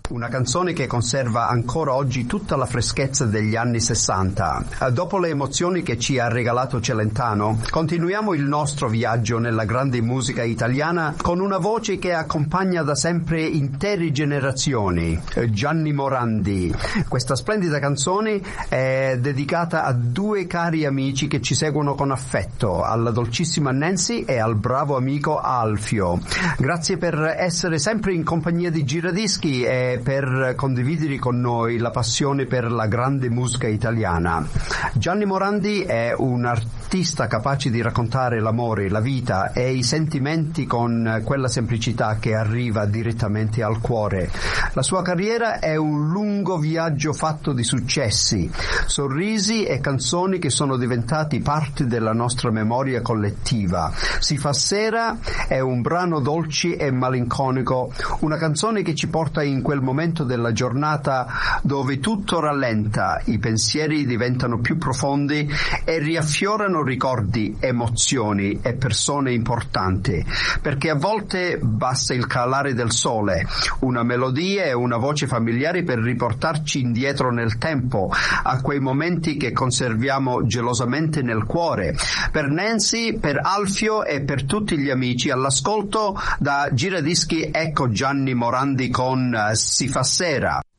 una canzone che conserva ancora oggi tutta la freschezza degli anni 60. Dopo le emozioni che ci ha regalato Celentano, continuiamo il nostro viaggio nella grande musica italiana con una voce che accompagna da sempre intere generazioni, Gianni Morandi. Questa splendida canzone è dedicata a due cari amici che ci seguono con affetto, alla dolcissima Nancy e al bravo amico Alfio. Grazie per essere sempre in compagnia di Giradischi e per condividere con noi la passione per la grande musica italiana. Gianni Morandi è un artista capace di raccontare l'amore, la vita e i sentimenti con quella semplicità che arriva direttamente al cuore. La sua carriera è un lungo viaggio fatto di successi, sorrisi e canzoni che sono diventati parte della nostra memoria collettiva. Si fa sera è un brano dolce e malinconico, una canzone che ci porta in quel momento della giornata dove tutto rallenta, i pensieri diventano più profondi e riaffiorano ricordi, emozioni e persone importanti, perché a volte basta il calare del sole, una melodia e una voce familiari per riportarci indietro nel tempo, a quei momenti che conserviamo gelosamente nel cuore. Per Nancy, per Alfio e per tutti gli amici all'ascolto da Giradischi, ecco Gianni Morandi con Si fa sera.